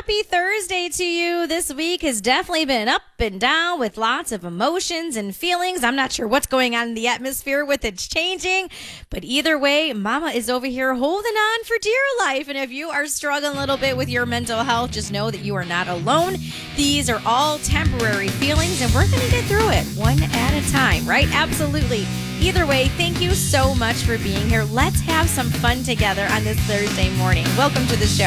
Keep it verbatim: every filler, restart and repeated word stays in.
Happy Thursday to you. This week has definitely been up and down with lots of emotions and feelings. I'm not sure what's going on in the atmosphere with it changing, but either way, Mama is over here holding on for dear life. And if you are struggling a little bit with your mental health, just know that you are not alone. These are all temporary feelings, and we're going to get through it one at a time, right? Absolutely. Either way, thank you so much for being here. Let's have some fun together on this Thursday morning. Welcome to the show.